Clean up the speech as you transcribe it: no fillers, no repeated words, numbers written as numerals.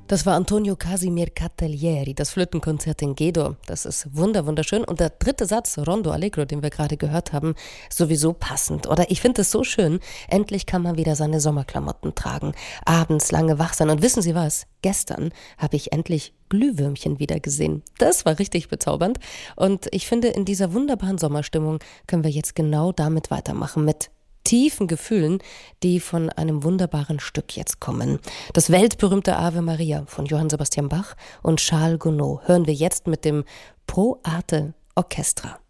Das war Antonio Casimir Catalieri, das Flötenkonzert in G-Dur. Das ist wunderschön. Und der dritte Satz, Rondo Allegro, den wir gerade gehört haben, sowieso passend. Oder ich finde es so schön, endlich kann man wieder seine Sommerklamotten tragen, abends lange wach sein. Und wissen Sie was? Gestern habe ich endlich Glühwürmchen wieder gesehen. Das war richtig bezaubernd. Und ich finde, in dieser wunderbaren Sommerstimmung können wir jetzt genau damit weitermachen, mit tiefen Gefühlen, die von einem wunderbaren Stück jetzt kommen. Das weltberühmte Ave Maria von Johann Sebastian Bach und Charles Gounod hören wir jetzt mit dem Pro Arte Orchestra.